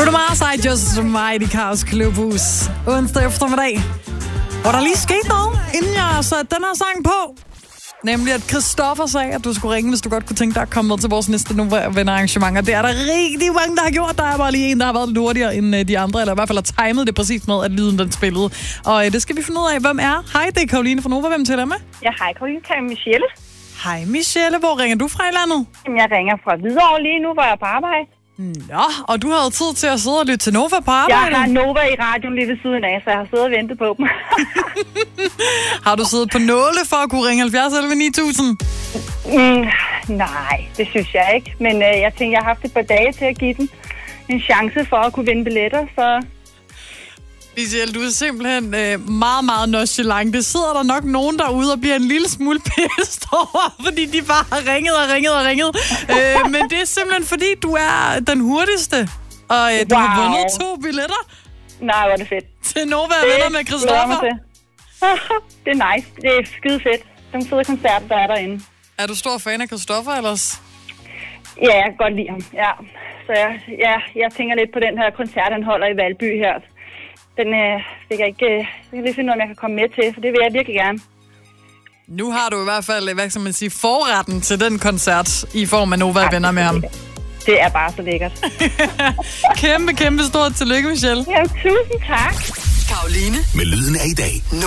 Bruno Mars, I Just Mighty Chaos Klubhus. Onsdag eftermiddag. Hvor der lige skete noget, inden jeg satte den her sang på. Nemlig, at Christoffer sagde, at du skulle ringe, hvis du godt kunne tænke dig at komme med til vores næste Nova-venner-arrangementer. Det er der rigtig mange, der har gjort. Der er bare lige en, der har været lidt hurtigere end de andre, eller i hvert fald har timet det præcis med, at lyden den spillede. Og det skal vi finde ud af, hvem er. Hej, det er Karoline fra Nova. Hvem taler med? Ja, hej Karoline. Det er Michelle. Hej Michelle. Hvor ringer du fra i landet? Jeg ringer fra Hvidovre lige nu, hvor jeg er på arbejde. Nå, og du havde tid til at sidde og lytte til Nova på arbejde? Jeg har Nova i radioen lige ved siden af, så jeg har siddet og ventet på dem. Har du siddet på nåle for at kunne ringe 70 11 9000? Nej, det synes jeg ikke. Men jeg tænkte, jeg har haft et par dage til at give den en chance for at kunne vinde billetter, så... Michelle, du er simpelthen meget, meget nonchalant. Det sidder der nok nogen derude og bliver en lille smule pissed over, fordi de bare har ringet. Men det er simpelthen fordi, du er den hurtigste, og du har vundet 2 billetter. Nej, hvor er det fedt. Til Nova venner med Christoffer. Det er nice. Det er skide fedt. Den fede koncert, der er derinde. Er du stor fan af Christoffer ellers? Ja, jeg kan godt lide ham, ja. Så jeg tænker lidt på den her koncert, han holder i Valby her. Den fik jeg ikke... Jeg kan lige finde noget, om jeg kan komme med til, for det vil jeg virkelig gerne. Nu har du i hvert fald, hvad skal man sige, forretten til den koncert i form af Nova venner med ham. Det er bare så lækkert. Kæmpe stort tillykke, Michelle. Ja, tusind tak. Karoline med lyden af i dag.